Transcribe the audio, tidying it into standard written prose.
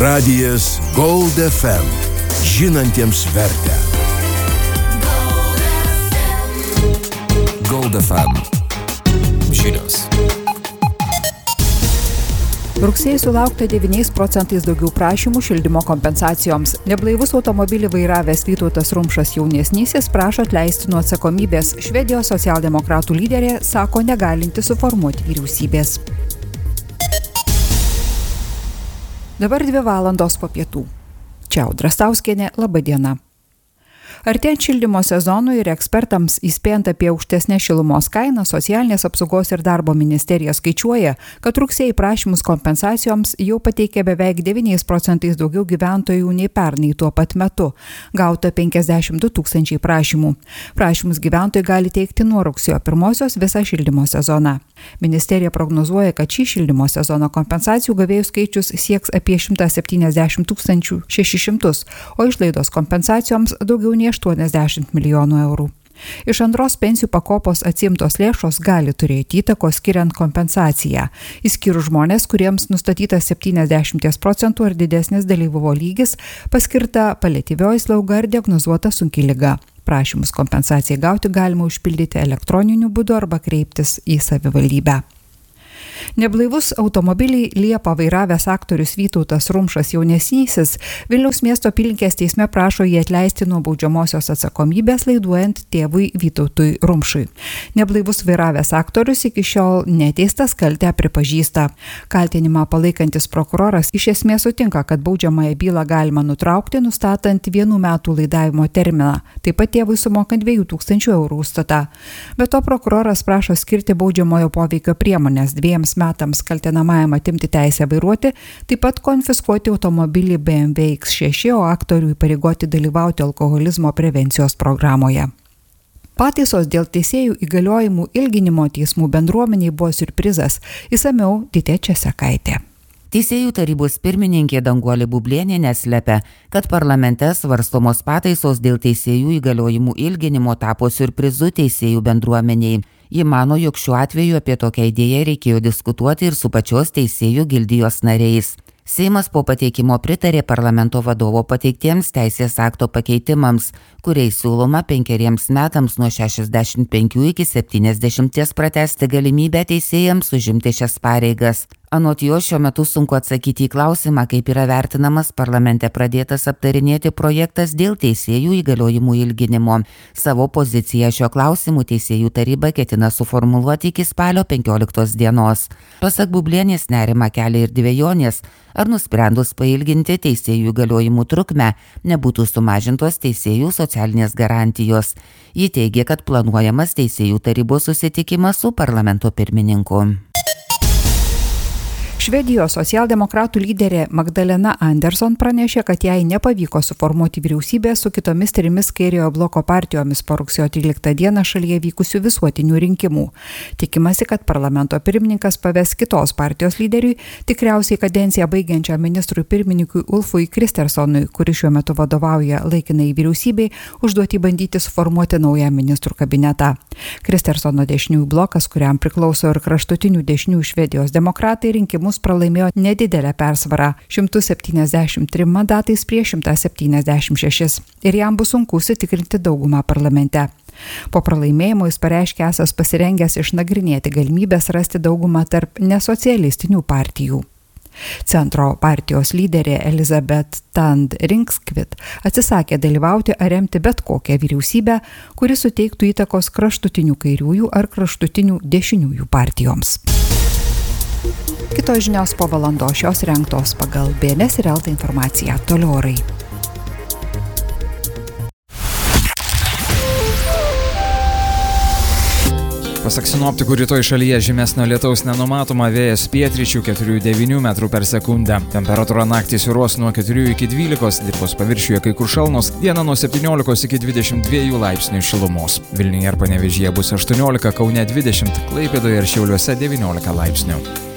Radijas Gold FM. Žinantiems vertę. Gold FM. Žinios. Rugsėjį sulaukta 9% daugiau prašymų šildymo kompensacijoms. Neblaivus automobilį vairavęs Vytautas Rumšas jaunesnysis prašo atleisti nuo atsakomybės. Švedijos socialdemokratų lyderė sako negalinti suformuoti vyriausybės. Dabar 2 valandos po pietų. Čia Audra Stauskienė, laba diena. Artėjant šildymo sezonui ir ekspertams įspėjant apie aukštesnės šilumos kainą, Socialinės apsaugos ir darbo ministerija skaičiuoja, kad rugsėjį prašymus kompensacijoms jau pateikė beveik 9% daugiau gyventojų nei pernai tuo pat metu. Gauta 52 000 prašymų. Prašymus gyventojai gali teikti nuo rugsėjo 1 visą šildymo sezoną. Ministerija prognozuoja, kad šį šildymo sezono kompensacijų gavėjų skaičius sieks apie 170 600, o išlaidos kompensacijoms daugiau nei 80 milijonų eurų. Iš antros pensijų pakopos atsiimtos lėšos gali turėti įtakos skiriant kompensaciją, išskyrus žmonės, kuriems nustatytas 70% ar didesnis dalyvumo lygis, paskirta paliatyvioji slauga ar diagnozuota sunki liga. Prašymus kompensacijai gauti galima užpildyti elektroniniu būdu arba kreiptis į savivaldybę. Neblaivus automobilį Liepą vairavęs aktorius Vytautas Rumšas jaunesnysis Vilniaus miesto apylinkės teisme prašo jį atleisti nuo baudžiamosios atsakomybės laiduojant tėvui Vytautui Rumšui. Neblaivus vairavęs aktorius iki šiol neteistas, kaltę pripažįsta. Kaltinimą palaikantis prokuroras iš esmės sutinka, kad baudžiamąją bylą galima nutraukti, nustatant 1 metų laidavimo terminą, taip pat tėvui sumokant 2000 eurų užstatą. Be to prokuroras prašo skirti baudžiamojo poveikio priemonės 2 metams kaltinamajam atimti teisę vairuoti, taip pat konfiskuoti automobilį BMW X6, o aktorių įpareigoti dalyvauti alkoholizmo prevencijos programoje. Pataisos dėl teisėjų įgaliojimų ilginimo teismų bendruomeniai buvo siurprizas. Išsamiau Ditė Česekaitė. Teisėjų tarybos pirmininkė Danguolė Bublienė neslepia, kad parlamente svarstomos pataisos dėl teisėjų įgaliojimų ilginimo tapo siurprizu teisėjų bendruomeniai. Ji mano, jog šiuo atveju apie tokią idėją reikėjo diskutuoti ir su pačios teisėjų gildijos nariais. Seimas po pateikimo pritarė parlamento vadovo pateiktiems teisės akto pakeitimams, kuriais siūloma 5 metams nuo 65 iki 70 pratęsti galimybę teisėjams užimti šias pareigas. Anot jo šiuo metu sunku atsakyti į klausimą, kaip yra vertinamas parlamente pradėtas aptarinėti projektas dėl teisėjų įgaliojimų ilginimo. Savo poziciją šio klausimu teisėjų taryba ketina suformuluoti iki spalio 15 dienos. Pasak Bublienės nerimą kelia ir dvejonės, ar nusprendus pailginti teisėjų įgaliojimų trukmę nebūtų sumažintos teisėjų socialinės garantijos. Ji teigia, kad planuojamas teisėjų tarybos susitikimas su parlamento pirmininku. Švedijos socialdemokratų lyderė Magdalena Andersson pranešė, kad jai nepavyko suformuoti vyriausybę su kitomis 3 kairiojo bloko partijomis po rugsėjo 13 dieną šalyje vykusių visuotinių rinkimų. Tikimasi, kad parlamento pirmininkas paves kitos partijos lyderiui, tikriausiai kadenciją baigiančiam ministrui pirmininkui Ulfui Kristerssonui, kuris šiuo metu vadovauja laikinai vyriausybei, užduoti bandyti suformuoti naują ministrų kabinetą. Kristerssono dešiniųjų blokas, kuriam priklauso ir kraštutinių dešiniųjų Švedijos demokratai, rinkimus pralaimėjo nedidelę persvarą 173 mandatais prieš 176 ir jam bus sunku užsitikrinti daugumą parlamente. Po pralaimėjimo jis pareiškė esąs pasirengęs išnagrinėti galimybės rasti daugumą tarp nesocialistinių partijų. Centro partijos lyderė Elizabeth Tand Ringskvit atsisakė dalyvauti ar remti bet kokią vyriausybę, kuri suteiktų įtakos kraštutinių kairiųjų ar kraštutinių dešiniųjų partijoms. Kitos žinios po valandos šios rengtos pagal BNS ir LT informaciją. Toliau orai. Pasak sinoptikų, rytoj šalyje žymesnio lietaus nenumatoma, vėjas pietryčių 4–9 metrų per sekundę. Temperatūra naktį svyruos nuo 4 iki 12, dirvos paviršiuje kai kur šalnos, dieną nuo 17 iki 22 laipsnių šilumos. Vilniuje ir Panevėžyje bus 18, Kaune 20, Klaipėdoje ir Šiauliuose 19 laipsnių.